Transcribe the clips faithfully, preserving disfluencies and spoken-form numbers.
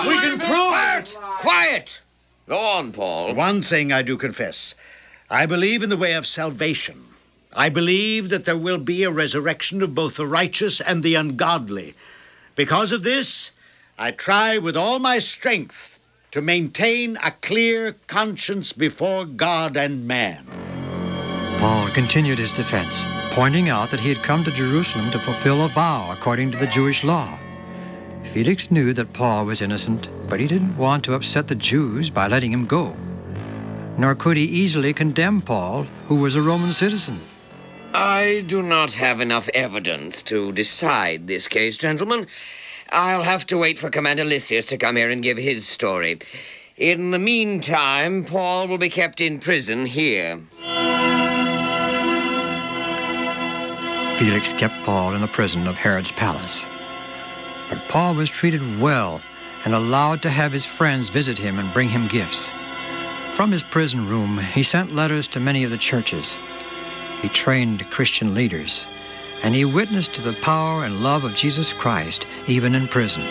We can prove Quiet! Quiet! Go on, Paul. One thing I do confess. I believe in the way of salvation. I believe that there will be a resurrection of both the righteous and the ungodly. Because of this, I try with all my strength to maintain a clear conscience before God and man. Paul continued his defense, pointing out that he had come to Jerusalem to fulfill a vow according to the Jewish law. Felix knew that Paul was innocent, but he didn't want to upset the Jews by letting him go. Nor could he easily condemn Paul, who was a Roman citizen. I do not have enough evidence to decide this case, gentlemen. I'll have to wait for Commander Lysias to come here and give his story. In the meantime, Paul will be kept in prison here. Felix kept Paul in the prison of Herod's palace. But Paul was treated well and allowed to have his friends visit him and bring him gifts. From his prison room, he sent letters to many of the churches. He trained Christian leaders, and he witnessed to the power and love of Jesus Christ, even in prison.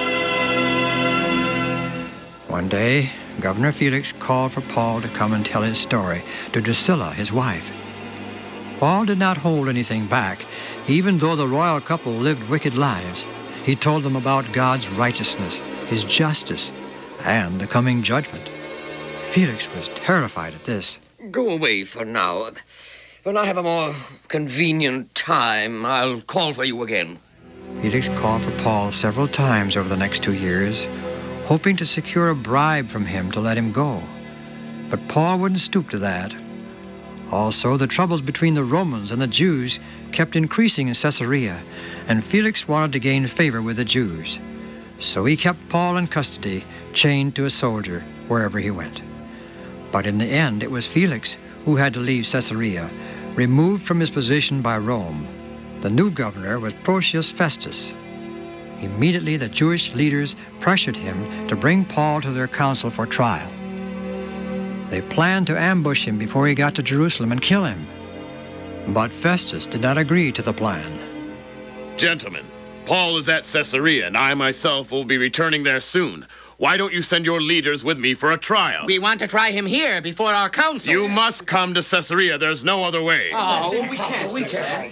One day, Governor Felix called for Paul to come and tell his story to Drusilla, his wife. Paul did not hold anything back, even though the royal couple lived wicked lives. He told them about God's righteousness, his justice, and the coming judgment. Felix was terrified at this. Go away for now. When I have a more convenient time, I'll call for you again. Felix called for Paul several times over the next two years, hoping to secure a bribe from him to let him go. But Paul wouldn't stoop to that. Also, the troubles between the Romans and the Jews kept increasing in Caesarea, and Felix wanted to gain favor with the Jews. So he kept Paul in custody, chained to a soldier wherever he went. But in the end, it was Felix who had to leave Caesarea, removed from his position by Rome. The new governor was Porcius Festus. Immediately, the Jewish leaders pressured him to bring Paul to their council for trial. They planned to ambush him before he got to Jerusalem and kill him. But Festus did not agree to the plan. Gentlemen, Paul is at Caesarea, and I myself will be returning there soon. Why don't you send your leaders with me for a trial? We want to try him here before our council. You must come to Caesarea. There's no other way. Oh, we can't. We can't.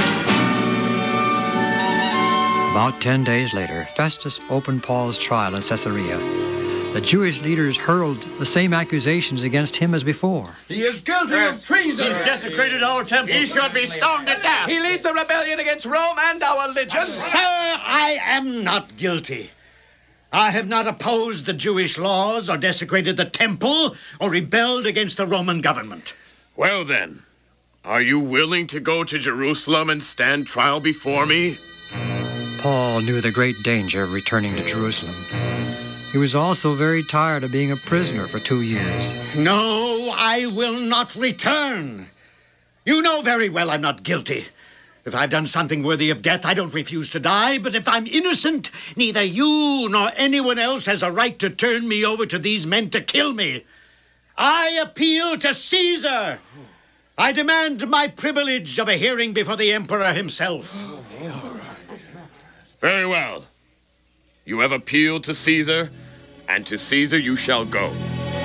About ten days later, Festus opened Paul's trial in Caesarea. The Jewish leaders hurled the same accusations against him as before. He is guilty of treason. He's desecrated our temple. He should be stoned to death. He leads a rebellion against Rome and our religion. Sir, I am not guilty. I have not opposed the Jewish laws or desecrated the temple or rebelled against the Roman government. Well then, are you willing to go to Jerusalem and stand trial before me? Paul knew the great danger of returning to Jerusalem. He was also very tired of being a prisoner for two years. No, I will not return. You know very well I'm not guilty. If I've done something worthy of death, I don't refuse to die. But if I'm innocent, neither you nor anyone else has a right to turn me over to these men to kill me. I appeal to Caesar. I demand my privilege of a hearing before the emperor himself. Very well. You have appealed to Caesar, and to Caesar you shall go.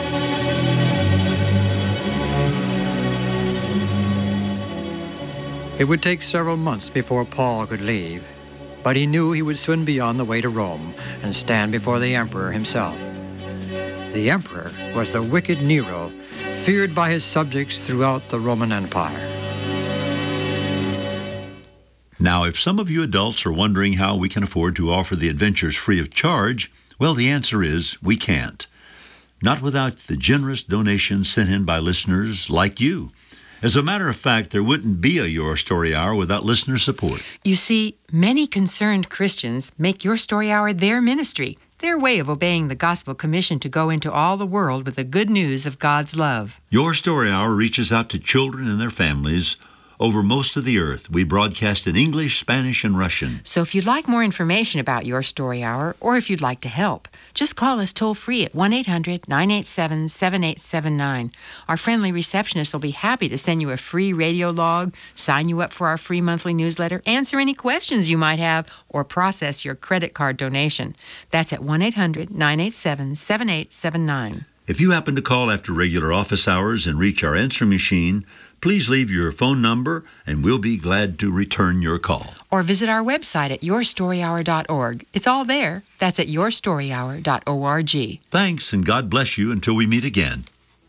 It would take several months before Paul could leave, but he knew he would soon be on the way to Rome and stand before the emperor himself. The emperor was the wicked Nero, feared by his subjects throughout the Roman Empire. Now, if some of you adults are wondering how we can afford to offer the adventures free of charge, well, the answer is we can't. Not without the generous donations sent in by listeners like you. As a matter of fact, there wouldn't be a Your Story Hour without listener support. You see, many concerned Christians make Your Story Hour their ministry, their way of obeying the gospel commission to go into all the world with the good news of God's love. Your Story Hour reaches out to children and their families Over most of the earth, we broadcast in English, Spanish, and Russian. So if you'd like more information about Your Story Hour, or if you'd like to help, just call us toll-free at one eight hundred nine eight seven seven eight seven nine. Our friendly receptionist will be happy to send you a free radio log, sign you up for our free monthly newsletter, answer any questions you might have, or process your credit card donation. That's at one eight hundred nine eight seven seven eight seven nine. If you happen to call after regular office hours and reach our answering machine, please leave your phone number and we'll be glad to return your call. Or visit our website at your story hour dot org. It's all there. That's at your story hour dot org. Thanks, and God bless you until we meet again.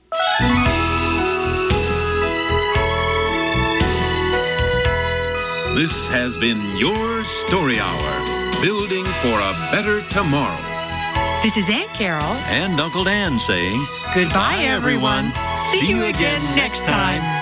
This has been Your Story Hour, building for a better tomorrow. This is Aunt Carol And Uncle Dan saying, Goodbye, everyone. See you again next time.